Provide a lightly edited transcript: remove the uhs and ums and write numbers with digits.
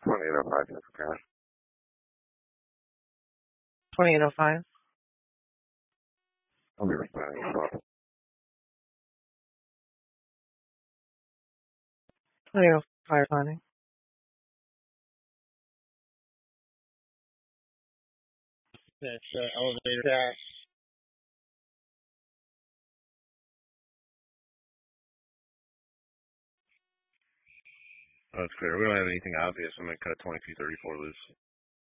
2805, that's okay. 2805. I'll be responding as well. 2805 responding. That's elevator dash. That's clear. We don't have anything obvious. I'm going to cut 2234 loose.